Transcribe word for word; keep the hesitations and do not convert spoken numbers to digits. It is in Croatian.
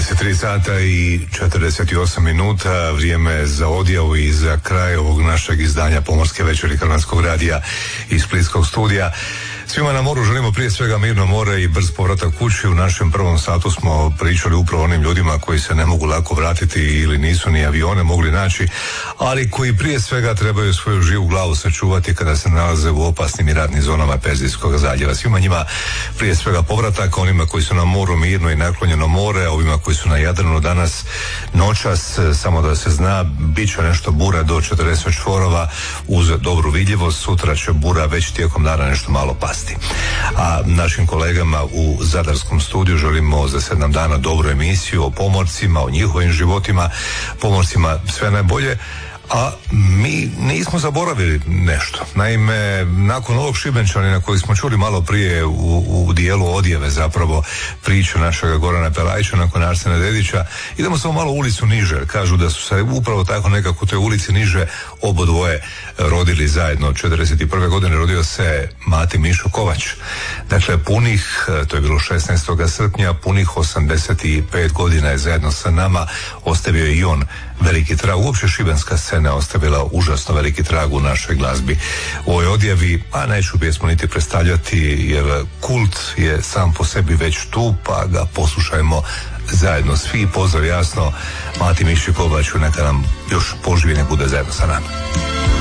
dvadeset tri sata i četrdeset osam minuta, vrijeme za odjavu i za kraj ovog našeg izdanja Pomorske večeri Hrvatskog radija iz Splitskog studija. Svima na moru želimo prije svega mirno more i brz povratak kući. U našem prvom satu smo pričali upravo onim ljudima koji se ne mogu lako vratiti ili nisu ni avione mogli naći, ali koji prije svega trebaju svoju živu glavu sačuvati kada se nalaze u opasnim i ratnim zonama Perzijskog zaljeva. Svima njima prije svega povratak, onima koji su na moru mirno i naklonjeno more, ovima koji su na Jadranu danas noćas, samo da se zna, bit će nešto bura do četrdeset čvorova uz dobru vidljivost. Sutra će bura već tijekom dana nešto malo pasti. A našim kolegama u Zadarskom studiju želimo za sedam dana dobru emisiju o pomorcima, o njihovim životima, pomorcima sve najbolje. A mi nismo zaboravili nešto. Naime, nakon ovog Šibenčanina koji smo čuli malo prije u, u dijelu odjave, zapravo priču našega Gorana Pelajića nakon Arsena Dedića, idemo samo malo ulicu niže. Kažu da su se upravo tako nekako u toj ulici niže obodvoje rodili zajedno. četrdeset prve godine rodio se Mati Mišo Kovač. Dakle, punih, to je bilo šesnaestog srpnja, punih osamdeset pet godina je zajedno sa nama ostavio i on veliki trag. Uopće šibenska scena ostavila užasno veliki trag u našoj glazbi. U ovoj odjavi, a neću pjesmu niti predstavljati, jer kult je sam po sebi već tu, pa ga poslušajmo zajedno svi. Pozdrav jasno Mati Miši Kovaču, neka nam još poživi, ne bude zajedno sa nama.